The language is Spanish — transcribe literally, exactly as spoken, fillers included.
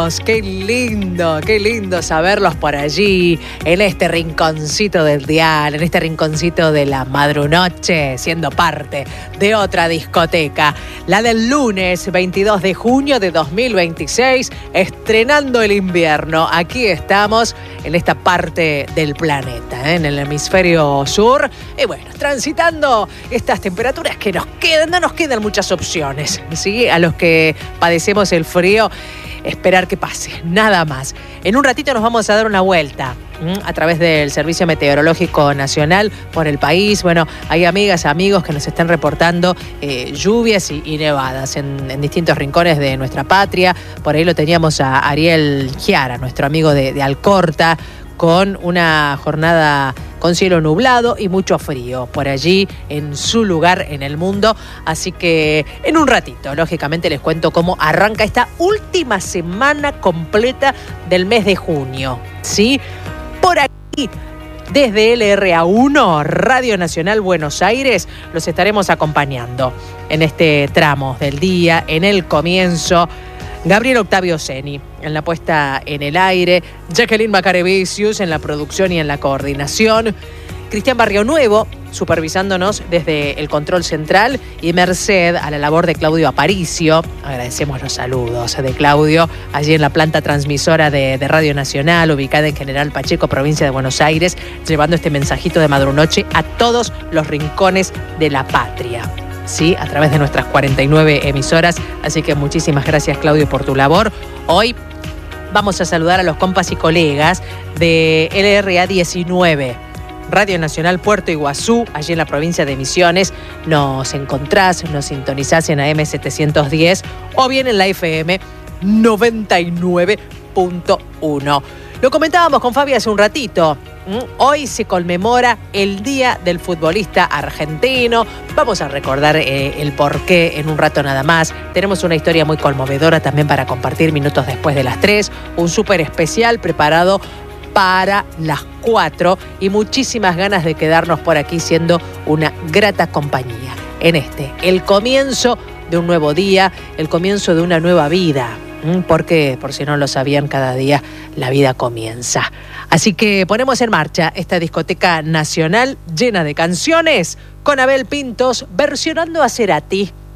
Qué lindo, qué lindo saberlos por allí, en este rinconcito del dial, en este rinconcito de la madrunoche, siendo parte de otra discoteca, la del lunes veintidós de junio de dos mil veintiséis, estrenando el invierno. Aquí estamos en esta parte del planeta, ¿eh? En el hemisferio sur, y bueno, transitando estas temperaturas que nos quedan, no nos quedan muchas opciones, ¿sí? A los que padecemos el frío, esperar que pase, nada más. En un ratito nos vamos a dar una vuelta ¿m? a través del Servicio Meteorológico Nacional por el país. Bueno, hay amigas, amigos que nos están reportando eh, lluvias y, y nevadas en, en distintos rincones de nuestra patria. Por ahí lo teníamos a Ariel Giara, nuestro amigo de, de Alcorta, con una jornada con cielo nublado y mucho frío por allí en su lugar en el mundo. Así que en un ratito, lógicamente, les cuento cómo arranca esta última semana completa del mes de junio, ¿sí? Por aquí, desde L R A uno, Radio Nacional Buenos Aires, los estaremos acompañando en este tramo del día, en el comienzo. Gabriel Octavio Seni en la puesta en el aire, Jacqueline Macarevicius en la producción y en la coordinación, Cristian Barrio Nuevo supervisándonos desde el control central y merced a la labor de Claudio Aparicio. Agradecemos los saludos de Claudio allí en la planta transmisora de, de Radio Nacional, ubicada en General Pacheco, provincia de Buenos Aires, llevando este mensajito de madrunoche a todos los rincones de la patria, sí, a través de nuestras cuarenta y nueve emisoras. Así que muchísimas gracias, Claudio, por tu labor. Hoy vamos a saludar a los compas y colegas de L R A diecinueve, Radio Nacional Puerto Iguazú, allí en la provincia de Misiones. Nos encontrás, nos sintonizás en A M setecientos diez o bien en la F M noventa y nueve punto uno. Lo comentábamos con Fabi hace un ratito. Hoy se conmemora el Día del Futbolista Argentino. Vamos a recordar eh, el porqué en un rato nada más. Tenemos una historia muy conmovedora también para compartir minutos después de las tres. Un súper especial preparado para las cuatro y muchísimas ganas de quedarnos por aquí siendo una grata compañía en este, el comienzo de un nuevo día, el comienzo de una nueva vida. Porque, por si no lo sabían, cada día la vida comienza. Así que ponemos en marcha esta discoteca nacional llena de canciones con Abel Pintos versionando a Cerati.